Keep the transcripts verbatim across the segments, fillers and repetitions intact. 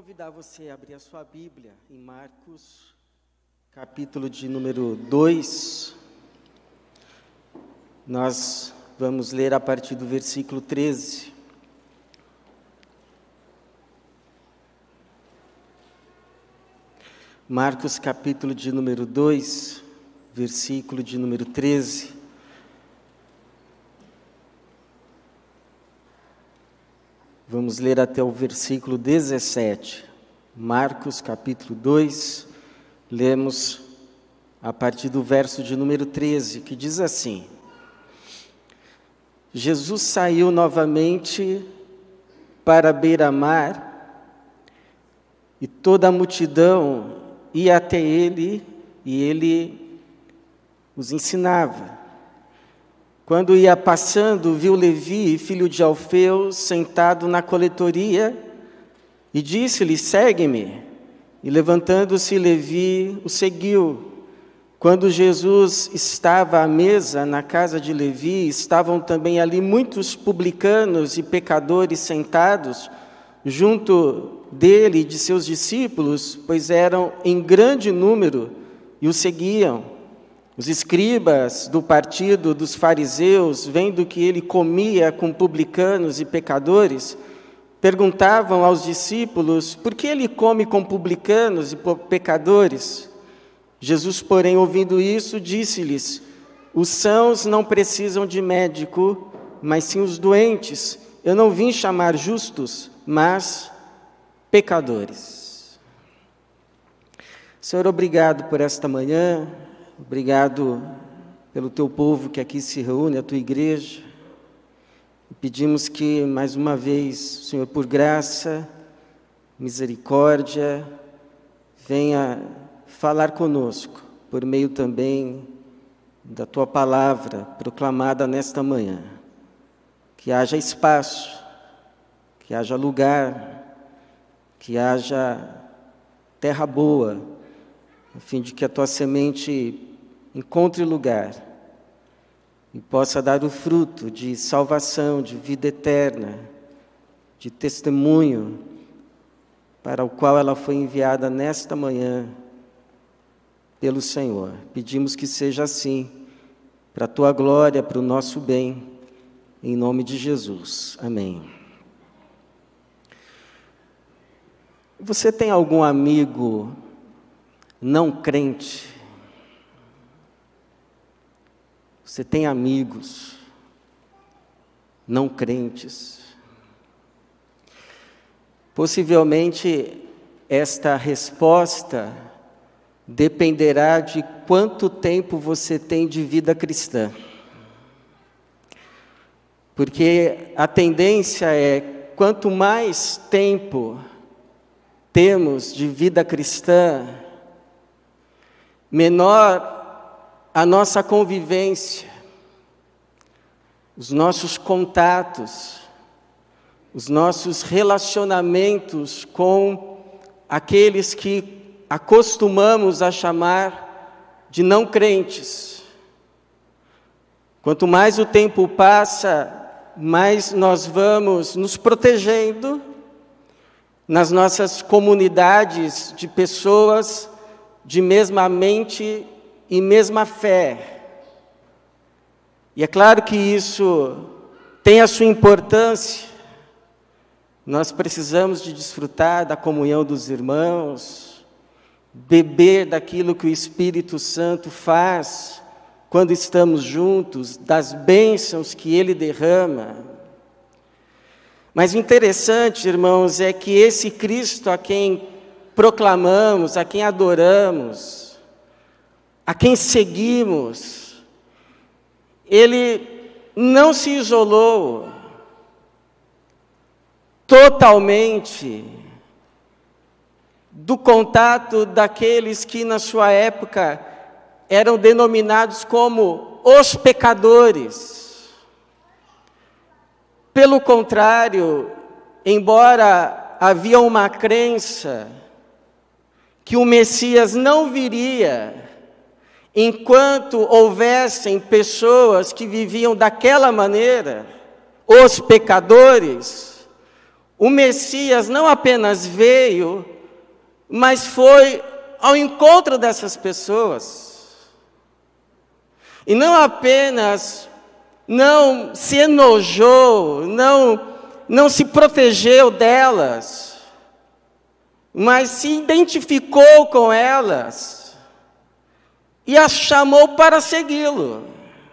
convidar você a abrir a sua Bíblia em Marcos, capítulo de número dois. Nós vamos ler a partir do versículo treze. Marcos, capítulo de número dois, versículo de número treze. Vamos ler até o versículo dezessete. Marcos, capítulo dois, lemos a partir do verso de número treze, que diz assim: Jesus saiu novamente para a beira-mar, e toda a multidão ia até ele, e ele os ensinava. Quando ia passando, viu Levi, filho de Alfeu, sentado na coletoria, e disse-lhe: segue-me. E levantando-se, Levi o seguiu. Quando Jesus estava à mesa na casa de Levi, estavam também ali muitos publicanos e pecadores sentados, junto dele e de seus discípulos, pois eram em grande número e o seguiam. Os escribas do partido dos fariseus, vendo que ele comia com publicanos e pecadores, perguntavam aos discípulos: por que ele come com publicanos e pecadores? Jesus, porém, ouvindo isso, disse-lhes: os sãos não precisam de médico, mas sim os doentes. Eu não vim chamar justos, mas pecadores. Senhor, obrigado por esta manhã. Obrigado pelo teu povo que aqui se reúne, a tua igreja. Pedimos que, mais uma vez, Senhor, por graça, misericórdia, venha falar conosco, por meio também da tua palavra proclamada nesta manhã. Que haja espaço, que haja lugar, que haja terra boa, a fim de que a tua semente encontre lugar e possa dar o fruto de salvação, de vida eterna, de testemunho, para o qual ela foi enviada nesta manhã pelo Senhor. Pedimos que seja assim, para a tua glória, para o nosso bem, em nome de Jesus. Amém. Você tem algum amigo não crente? Você tem amigos não crentes? Possivelmente esta resposta dependerá de quanto tempo você tem de vida cristã. Porque a tendência é, quanto mais tempo temos de vida cristã, menor a nossa convivência, os nossos contatos, os nossos relacionamentos com aqueles que acostumamos a chamar de não crentes. Quanto mais o tempo passa, mais nós vamos nos protegendo nas nossas comunidades de pessoas de mesma mente e mesma fé. E é claro que isso tem a sua importância. Nós precisamos de desfrutar da comunhão dos irmãos, beber daquilo que o Espírito Santo faz quando estamos juntos, das bênçãos que Ele derrama. Mas o interessante, irmãos, é que esse Cristo a quem proclamamos, a quem adoramos, a quem seguimos, Ele não se isolou totalmente do contato daqueles que na sua época eram denominados como os pecadores. Pelo contrário, embora havia uma crença que o Messias não viria enquanto houvessem pessoas que viviam daquela maneira, os pecadores, o Messias não apenas veio, mas foi ao encontro dessas pessoas. E não apenas não se enojou, não, não se protegeu delas, mas se identificou com elas e as chamou para segui-lo.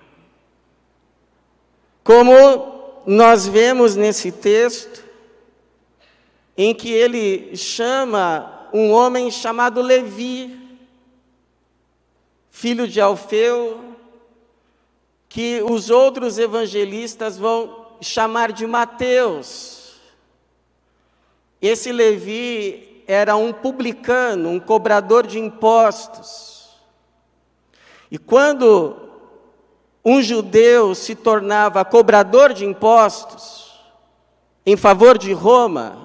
Como nós vemos nesse texto, em que ele chama um homem chamado Levi, filho de Alfeu, que os outros evangelistas vão chamar de Mateus. Esse Levi era um publicano, um cobrador de impostos. E quando um judeu se tornava cobrador de impostos em favor de Roma,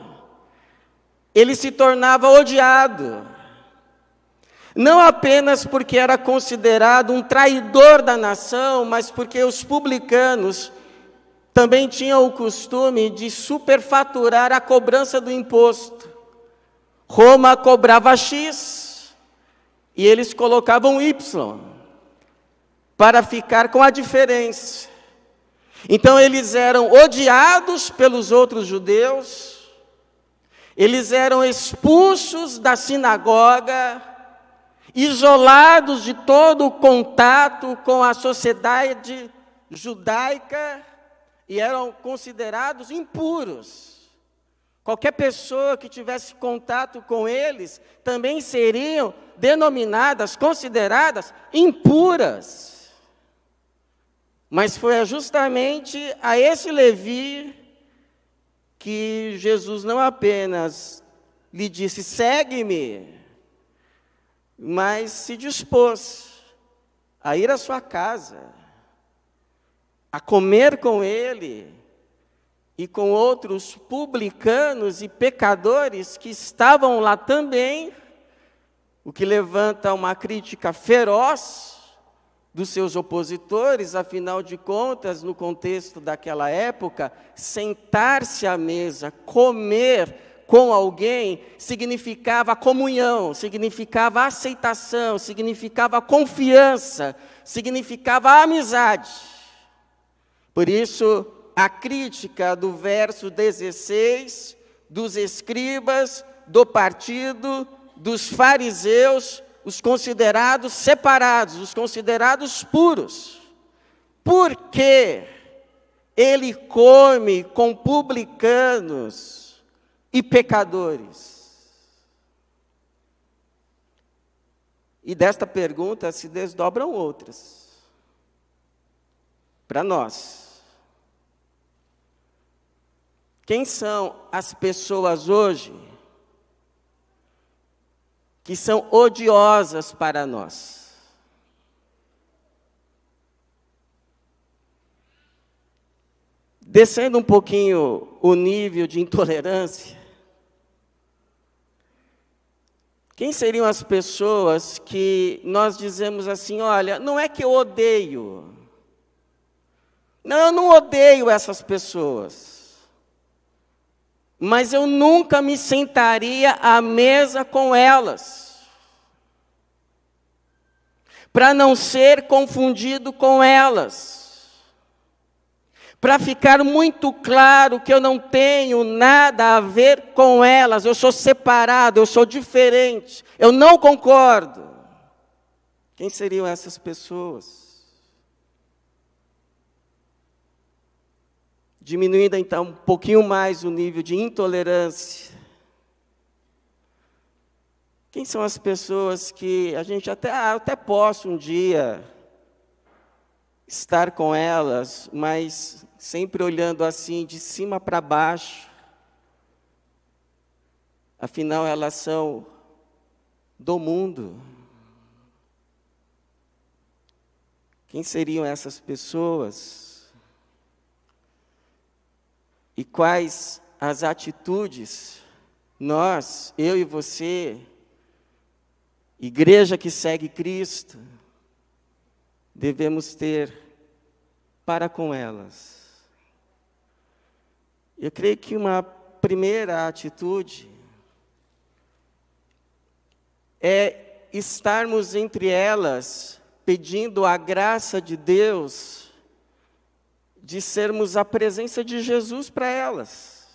ele se tornava odiado. Não apenas porque era considerado um traidor da nação, mas porque os publicanos também tinham o costume de superfaturar a cobrança do imposto. Roma cobrava X e eles colocavam Y para ficar com a diferença. Então eles eram odiados pelos outros judeus, eles eram expulsos da sinagoga, isolados de todo o contato com a sociedade judaica e eram considerados impuros. Qualquer pessoa que tivesse contato com eles também seriam denominadas, consideradas impuras. Mas foi justamente a esse Levi que Jesus não apenas lhe disse, segue-me, mas se dispôs a ir à sua casa, a comer com ele e com outros publicanos e pecadores que estavam lá também, o que levanta uma crítica feroz dos seus opositores. Afinal de contas, no contexto daquela época, sentar-se à mesa, comer com alguém, significava comunhão, significava aceitação, significava confiança, significava amizade. Por isso, a crítica do verso dezesseis, dos escribas, do partido, dos fariseus, os considerados separados, os considerados puros. Por que ele come com publicanos e pecadores? E desta pergunta se desdobram outras. Para nós. Quem são as pessoas hoje que são odiosas para nós? Descendo um pouquinho o nível de intolerância, quem seriam as pessoas que nós dizemos assim, olha, não é que eu odeio, não, eu não odeio essas pessoas, mas eu nunca me sentaria à mesa com elas, para não ser confundido com elas, para ficar muito claro que eu não tenho nada a ver com elas, eu sou separado, eu sou diferente, eu não concordo. Quem seriam essas pessoas? Diminuindo então um pouquinho mais o nível de intolerância. Quem são as pessoas que a gente até, até possa um dia estar com elas, mas sempre olhando assim, de cima para baixo. Afinal, elas são do mundo. Quem seriam essas pessoas? E quais as atitudes nós, eu e você, igreja que segue Cristo, devemos ter para com elas? Eu creio que uma primeira atitude é estarmos entre elas, pedindo a graça de Deus, de sermos a presença de Jesus para elas.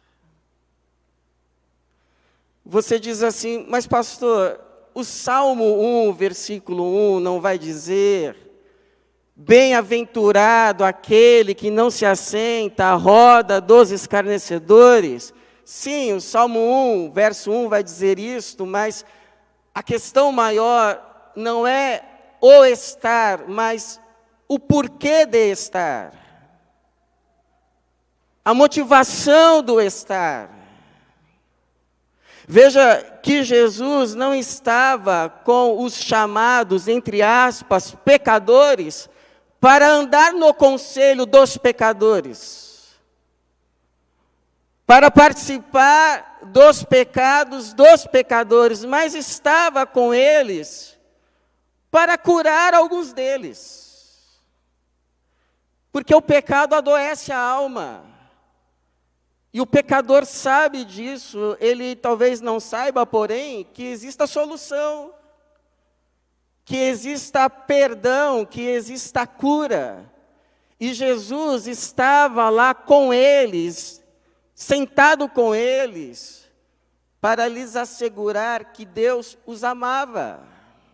Você diz assim, mas pastor, o Salmo um, versículo um, não vai dizer: bem-aventurado aquele que não se assenta à roda dos escarnecedores? Sim, o Salmo um, verso um vai dizer isto, mas a questão maior não é o estar, mas o porquê de estar. A motivação do estar. Veja que Jesus não estava com os chamados, entre aspas, pecadores, para andar no conselho dos pecadores, para participar dos pecados dos pecadores, mas estava com eles para curar alguns deles. Porque o pecado adoece a alma. E o pecador sabe disso, ele talvez não saiba, porém, que exista solução, que exista perdão, que exista cura. E Jesus estava lá com eles, sentado com eles, para lhes assegurar que Deus os amava.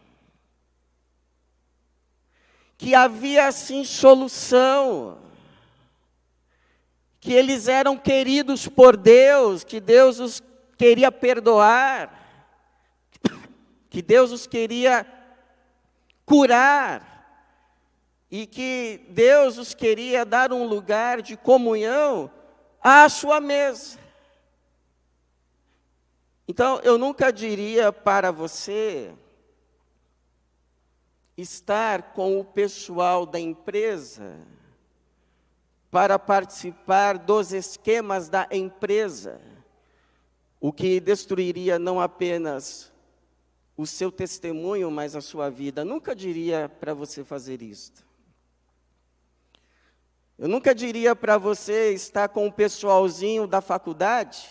Que havia sim solução. Que eles eram queridos por Deus, que Deus os queria perdoar, que Deus os queria curar, e que Deus os queria dar um lugar de comunhão à sua mesa. Então, eu nunca diria para você estar com o pessoal da empresa para participar dos esquemas da empresa, o que destruiria não apenas o seu testemunho, mas a sua vida. Nunca diria para você fazer isto. Eu nunca diria para você estar com o pessoalzinho da faculdade,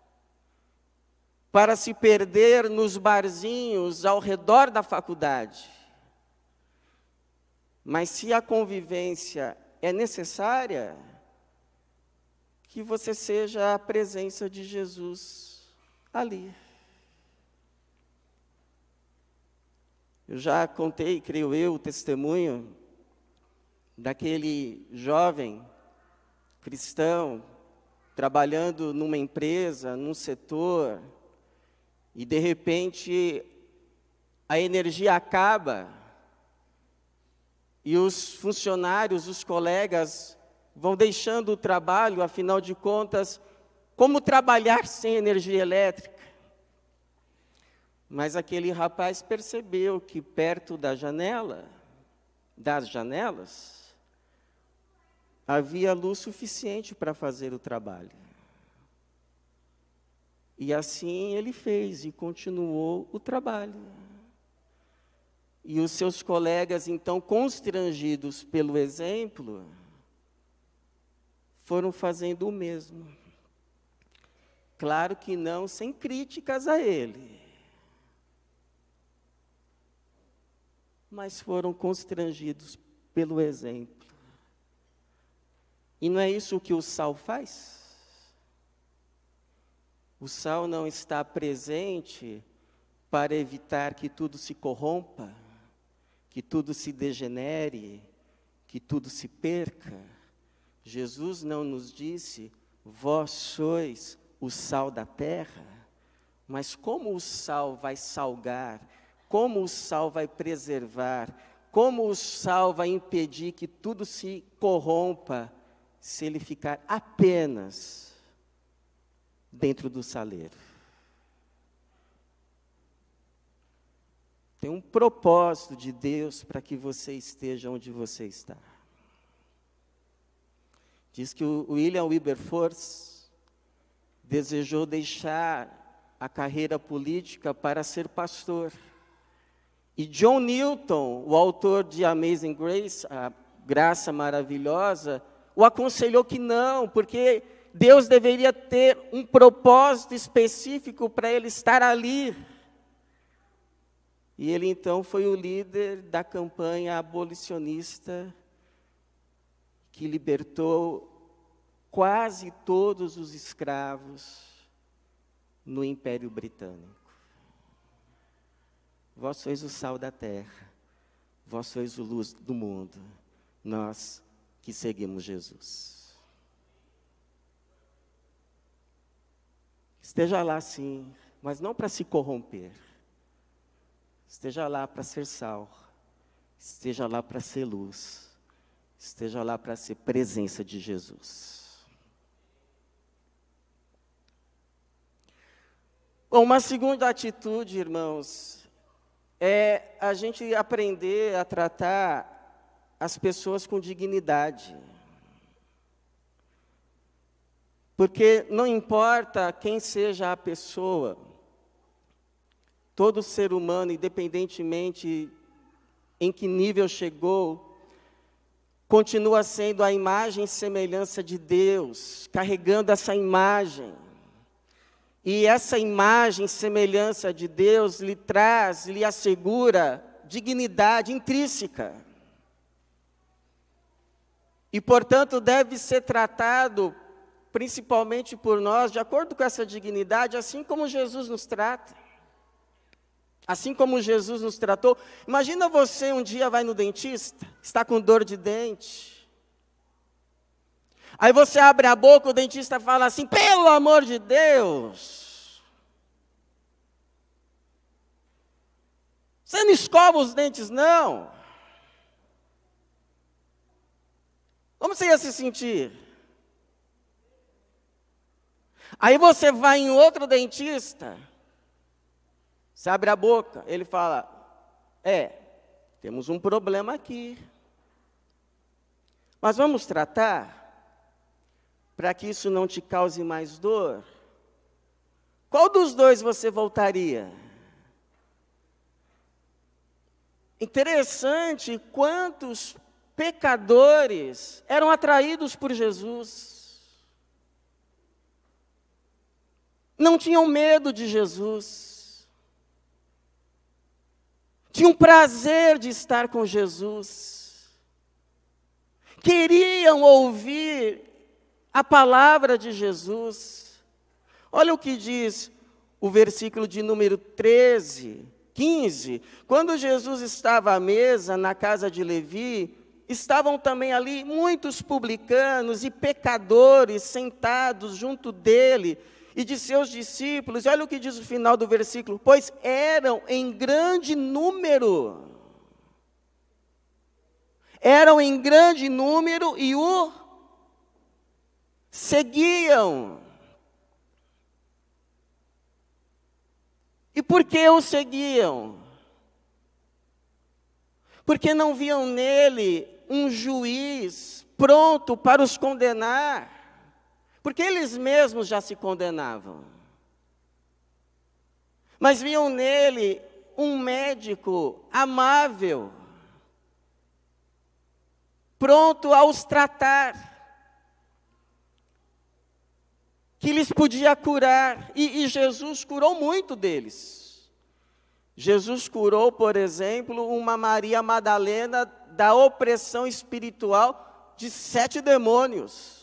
para se perder nos barzinhos ao redor da faculdade. Mas se a convivência é necessária, que você seja a presença de Jesus ali. Eu já contei, creio eu, o testemunho daquele jovem cristão trabalhando numa empresa, num setor, e de repente a energia acaba. E os funcionários, os colegas, vão deixando o trabalho, afinal de contas, como trabalhar sem energia elétrica? Mas aquele rapaz percebeu que perto da janela, das janelas, havia luz suficiente para fazer o trabalho. E assim ele fez e continuou o trabalho. E os seus colegas, então, constrangidos pelo exemplo, foram fazendo o mesmo. Claro que não sem críticas a ele, mas foram constrangidos pelo exemplo. E não é isso que o sal faz? O sal não está presente para evitar que tudo se corrompa, que tudo se degenere, que tudo se perca. Jesus não nos disse: vós sois o sal da terra. Mas como o sal vai salgar, como o sal vai preservar, como o sal vai impedir que tudo se corrompa, se ele ficar apenas dentro do saleiro? Tem um propósito de Deus para que você esteja onde você está. Diz que o William Wilberforce desejou deixar a carreira política para ser pastor. E John Newton, o autor de Amazing Grace, a Graça Maravilhosa, o aconselhou que não, porque Deus deveria ter um propósito específico para ele estar ali. E ele então foi o líder da campanha abolicionista que libertou quase todos os escravos no Império Britânico. Vós sois o sal da terra, vós sois a luz do mundo, nós que seguimos Jesus. Esteja lá sim, mas não para se corromper. Esteja lá para ser sal, esteja lá para ser luz, esteja lá para ser presença de Jesus. Bom, uma segunda atitude, irmãos, é a gente aprender a tratar as pessoas com dignidade. Porque não importa quem seja a pessoa, todo ser humano, independentemente em que nível chegou, continua sendo a imagem e semelhança de Deus, carregando essa imagem. E essa imagem e semelhança de Deus lhe traz, lhe assegura dignidade intrínseca. E, portanto, deve ser tratado, principalmente por nós, de acordo com essa dignidade, assim como Jesus nos trata. Assim como Jesus nos tratou. Imagina você um dia vai no dentista, está com dor de dente. Aí você abre a boca, o dentista fala assim, pelo amor de Deus, você não escova os dentes, não. Como você ia se sentir? Aí você vai em outro dentista, você abre a boca, ele fala, é, temos um problema aqui. Mas vamos tratar, para que isso não te cause mais dor. Qual dos dois você voltaria? Interessante quantos pecadores eram atraídos por Jesus. Não tinham medo de Jesus. Tinham prazer de estar com Jesus. Queriam ouvir a palavra de Jesus. Olha o que diz o versículo de número treze, quinze. Quando Jesus estava à mesa na casa de Levi, estavam também ali muitos publicanos e pecadores sentados junto dele e de seus discípulos. Olha o que diz o final do versículo. Pois eram em grande número. Eram em grande número e o seguiam. E por que o seguiam? Porque não viam nele um juiz pronto para os condenar. Porque eles mesmos já se condenavam. Mas viam nele um médico amável, pronto a os tratar, que lhes podia curar, e, e Jesus curou muito deles. Jesus curou, por exemplo, uma Maria Madalena da opressão espiritual de sete demônios,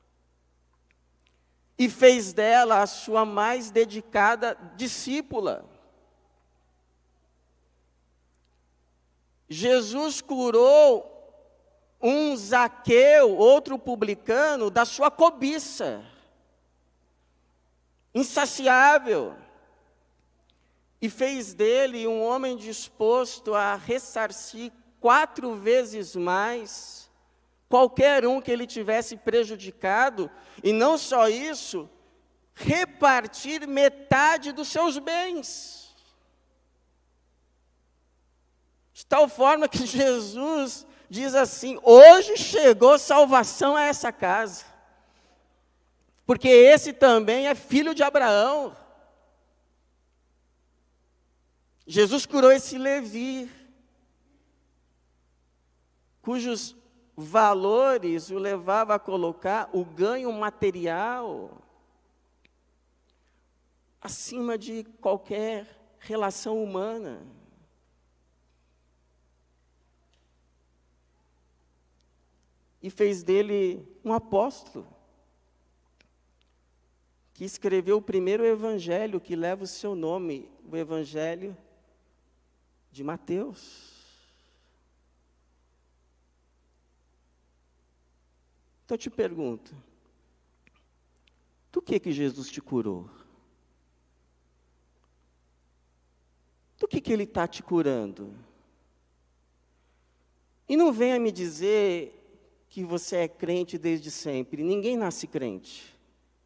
e fez dela a sua mais dedicada discípula. Jesus curou um Zaqueu, outro publicano, da sua cobiça insaciável, e fez dele um homem disposto a ressarcir quatro vezes mais qualquer um que ele tivesse prejudicado, e não só isso, repartir metade dos seus bens. De tal forma que Jesus diz assim, hoje chegou salvação a essa casa. Porque esse também é filho de Abraão. Jesus curou esse Levi, cujos valores o levavam a colocar o ganho material acima de qualquer relação humana. E fez dele um apóstolo, que escreveu o primeiro evangelho que leva o seu nome, o evangelho de Mateus. Então eu te pergunto, do que que Jesus te curou? Do que que Ele está te curando? E não venha me dizer que você é crente desde sempre. Ninguém nasce crente.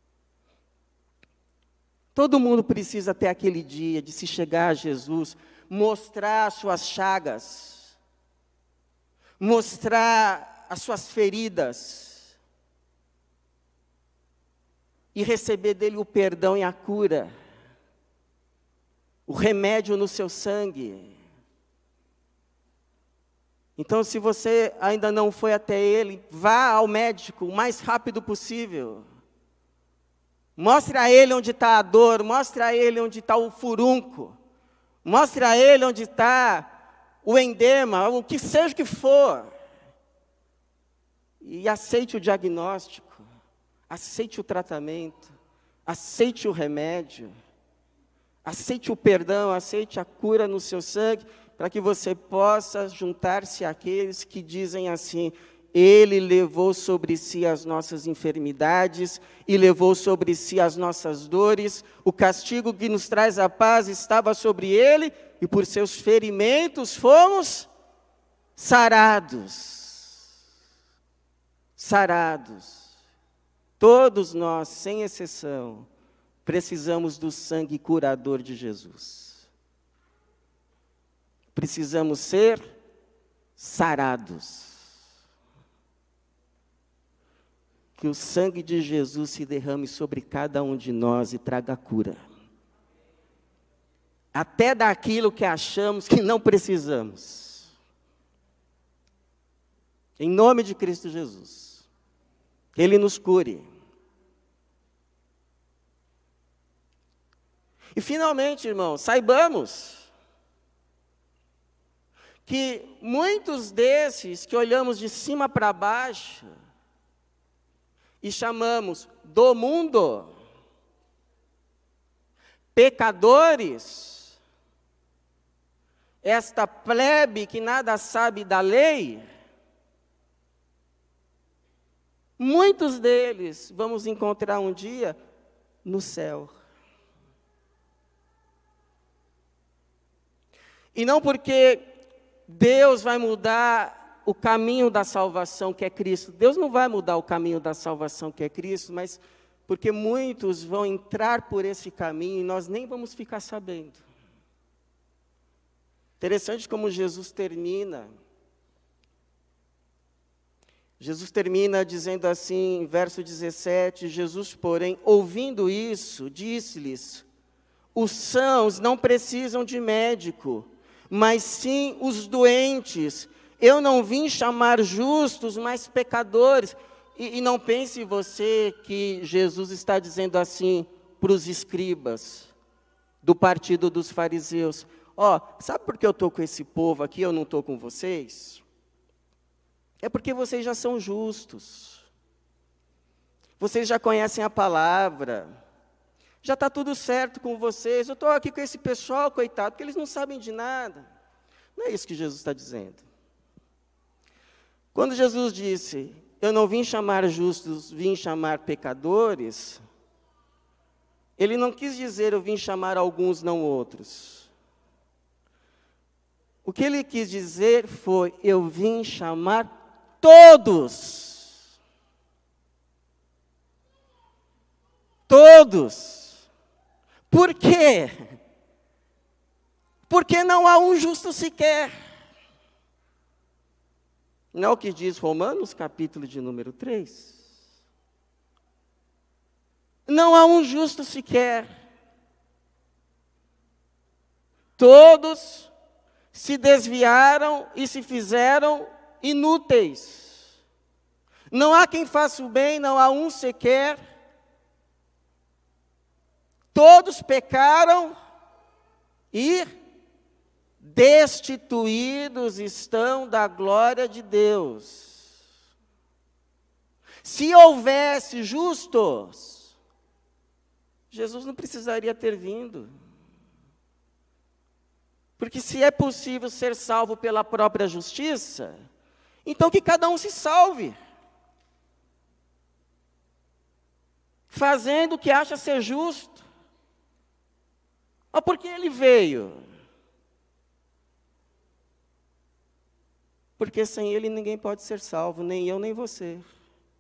Todo mundo precisa ter aquele dia de se chegar a Jesus, mostrar as suas chagas, mostrar as suas feridas, e receber dele o perdão e a cura, o remédio no seu sangue. Então, se você ainda não foi até ele, vá ao médico o mais rápido possível. Mostre a ele onde está a dor, mostre a ele onde está o furúnculo, mostre a ele onde está o endema, o que seja que for. E aceite o diagnóstico, aceite o tratamento, aceite o remédio, aceite o perdão, aceite a cura no seu sangue, para que você possa juntar-se àqueles que dizem assim: Ele levou sobre si as nossas enfermidades e levou sobre si as nossas dores, o castigo que nos traz a paz estava sobre ele, e por seus ferimentos fomos sarados. Sarados. Todos nós, sem exceção, precisamos do sangue curador de Jesus. Precisamos ser sarados. Que o sangue de Jesus se derrame sobre cada um de nós e traga cura. Até daquilo que achamos que não precisamos. Em nome de Cristo Jesus. Que Ele nos cure. E finalmente, irmãos, saibamos que muitos desses que olhamos de cima para baixo e chamamos do mundo, pecadores, esta plebe que nada sabe da lei, muitos deles vamos encontrar um dia no céu. E não porque Deus vai mudar o caminho da salvação que é Cristo. Deus não vai mudar o caminho da salvação que é Cristo, mas porque muitos vão entrar por esse caminho e nós nem vamos ficar sabendo. Interessante como Jesus termina. Jesus termina dizendo assim, verso dezessete, Jesus, porém, ouvindo isso, disse-lhes: os sãos não precisam de médico, mas sim os doentes. Eu não vim chamar justos, mas pecadores. E, e não pense você que Jesus está dizendo assim para os escribas do partido dos fariseus: ó, oh, sabe por que eu estou com esse povo aqui, eu não estou com vocês? É porque vocês já são justos. Vocês já conhecem a palavra. Já está tudo certo com vocês. Eu estou aqui com esse pessoal, coitado, porque eles não sabem de nada. Não é isso que Jesus está dizendo. Quando Jesus disse: eu não vim chamar justos, vim chamar pecadores, Ele não quis dizer: eu vim chamar alguns, não outros. O que Ele quis dizer foi: eu vim chamar todos. Todos. Por quê? Porque não há um justo sequer. Não é o que diz Romanos, capítulo de número três? Não há um justo sequer. Todos se desviaram e se fizeram inúteis. Não há quem faça o bem, não há um sequer. Todos pecaram e destituídos estão da glória de Deus. Se houvesse justos, Jesus não precisaria ter vindo. Porque se é possível ser salvo pela própria justiça, então que cada um se salve, fazendo o que acha ser justo. Mas por que ele veio? Porque sem ele ninguém pode ser salvo, nem eu nem você.